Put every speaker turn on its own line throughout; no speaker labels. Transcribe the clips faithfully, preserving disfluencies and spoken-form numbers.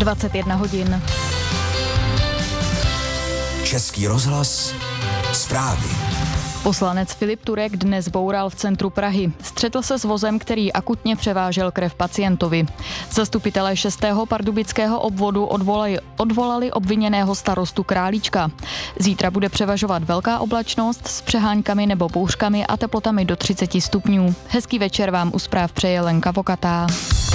dvacet jedna hodin.
Český rozhlas, zprávy.
Poslanec Filip Turek dnes boural v centru Prahy. Střetl se s vozem, který akutně převážel krev pacientovi. Zastupitelé šestého pardubického obvodu odvolali, odvolali obviněného starostu Králíčka. Zítra bude převažovat velká oblačnost s přeháňkami nebo bouřkami a teplotami do třicet stupňů. Hezký večer vám u zpráv přeje Lenka Vokatá.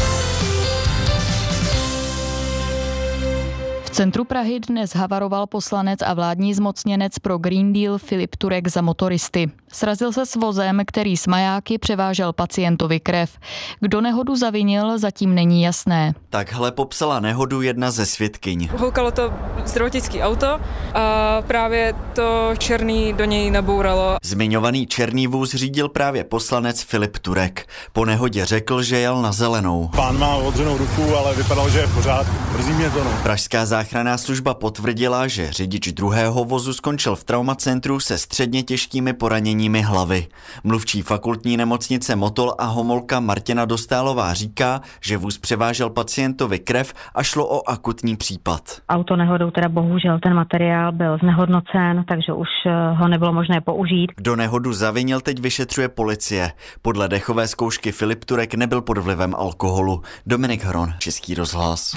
V centru Prahy dnes havaroval poslanec a vládní zmocněnec pro Green Deal Filip Turek za motoristy. Srazil se s vozem, který s majáky převážel pacientovi krev. Kdo nehodu zavinil, zatím není jasné.
Takhle popsala nehodu jedna ze svědkyň.
Houkalo to zdravotnické auto a právě to černý do něj nabouralo.
Zmiňovaný černý vůz řídil právě poslanec Filip Turek. Po nehodě řekl, že jel na zelenou.
Pán má odřenou ruku, ale vypadalo, že je v pořádku. Mrzí mě to, no.
Pražská záchranná služba potvrdila, že řidič druhého vozu skončil v traumacentru se středně těžkými poraněními hlavy. Mluvčí fakultní nemocnice Motol a Homolka Martina Dostálová říká, že vůz převážel pacientovi krev a šlo o akutní případ.
Autonehodou teda bohužel ten materiál byl znehodnocen, takže už ho nebylo možné použít.
Kdo nehodu zavinil, teď vyšetřuje policie. Podle dechové zkoušky Filip Turek nebyl pod vlivem alkoholu. Dominik Hron, Český rozhlas.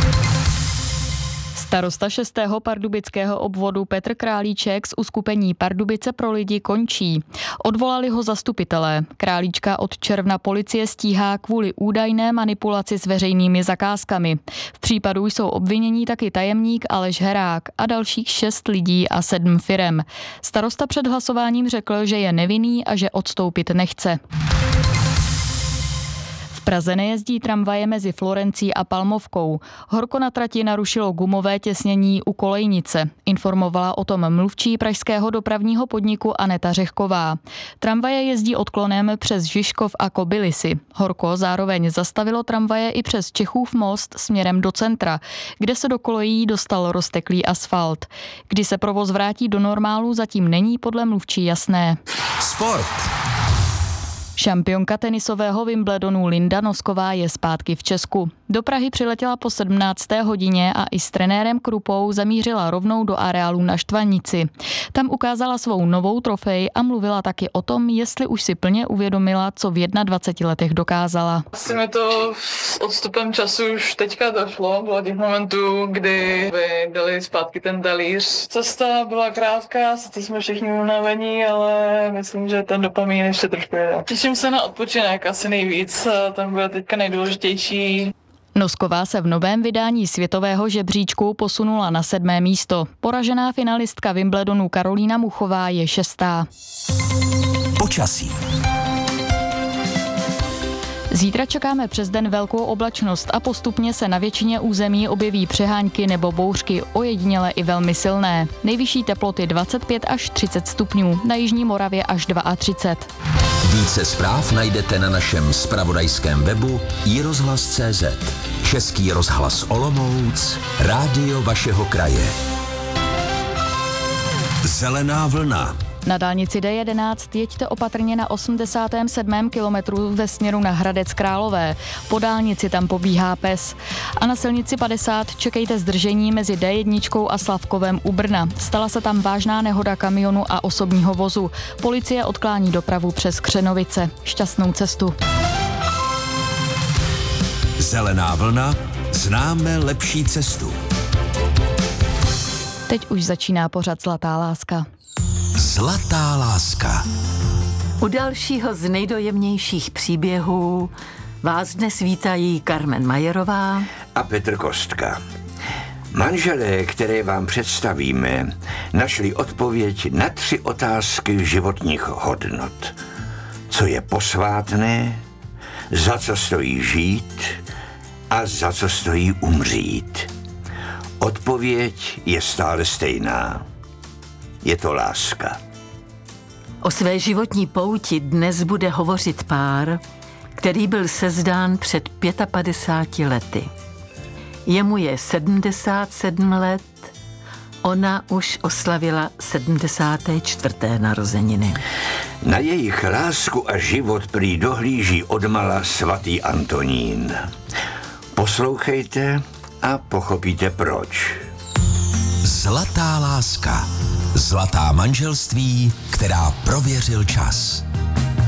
Starosta šestého pardubického obvodu Petr Králíček z uskupení Pardubice pro lidi končí. Odvolali ho zastupitelé. Králíčka od června policie stíhá kvůli údajné manipulaci s veřejnými zakázkami. V případu jsou obvinění taky tajemník Aleš Herák a dalších šest lidí a sedm firem. Starosta před hlasováním řekl, že je nevinný a že odstoupit nechce. V Praze nejezdí tramvaje mezi Florencí a Palmovkou. Horko na trati narušilo gumové těsnění u kolejnice. Informovala o tom mluvčí pražského dopravního podniku Aneta Řehková. Tramvaje jezdí odklonem přes Žižkov a Kobylisy. Horko zároveň zastavilo tramvaje i přes Čechův most směrem do centra, kde se do kolejí dostal rozteklý asfalt. Kdy se provoz vrátí do normálu, zatím není podle mluvčí jasné.
Sport.
Šampionka tenisového Wimbledonu Linda Nosková je zpátky v Česku. Do Prahy přiletěla po sedmnácté hodině a i s trenérem Krupou zamířila rovnou do areálu na Štvanici. Tam ukázala svou novou trofej a mluvila taky o tom, jestli už si plně uvědomila, co v dvaceti jedna letech dokázala.
Asi mi to s odstupem času už teďka došlo. Bylo těch momentů, kdy by dali zpátky ten talíř. Cesta byla krátká, sice jsme všichni unavení, ale myslím, že ten dopamin ještě trošku jede. Těším se na odpočinek asi nejvíc, ten bude teďka nejdůležitější.
Nosková se v novém vydání světového žebříčku posunula na sedmé místo. Poražená finalistka Wimbledonu Karolína Muchová je šestá.
Počasí.
Zítra čekáme přes den velkou oblačnost a postupně se na většině území objeví přehánky nebo bouřky, ojediněle i velmi silné. Nejvyšší teploty dvacet pět až třicet stupňů, na jižní Moravě až třicet dva.
Více zpráv najdete na našem zpravodajském webu i rozhlas tečka cé zet. Český rozhlas Olomouc, rádio vašeho kraje. Zelená vlna.
Na dálnici D jedenáct jeďte opatrně na osmdesátém sedmém kilometru ve směru na Hradec Králové. Po dálnici tam pobíhá pes. A na silnici padesát čekejte zdržení mezi D jedna a Slavkovem u Brna. Stala se tam vážná nehoda kamionu a osobního vozu. Policie odklání dopravu přes Křenovice. Šťastnou cestu.
Zelená vlna. Známe lepší cestu.
Teď už začíná pořad Zlatá láska.
Zlatá láska.
U dalšího z nejdojemnějších příběhů vás dnes vítají Carmen Majerová
a Petr Kostka. Manželé, které vám představíme, našli odpověď na tři otázky životních hodnot. Co je posvátné, za co stojí žít a za co stojí umřít. Odpověď je stále stejná. Je to láska.
O své životní pouti dnes bude hovořit pár, který byl sezdán před padesát pěti lety. Jemu je sedmdesát sedm let, ona už oslavila sedmdesáté čtvrté narozeniny.
Na jejich lásku a život prý dohlíží odmala svatý Antonín. Poslouchejte a pochopíte proč.
Zlatá láska. Zlatá manželství, která prověřil čas.